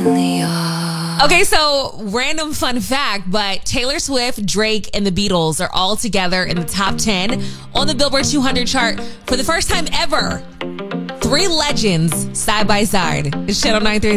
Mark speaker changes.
Speaker 1: Okay, so random fun fact, but Taylor Swift, Drake, and the Beatles are all together in the top 10 on the Billboard 200 chart for the first time ever. Three legends side by side. It's Channel 933.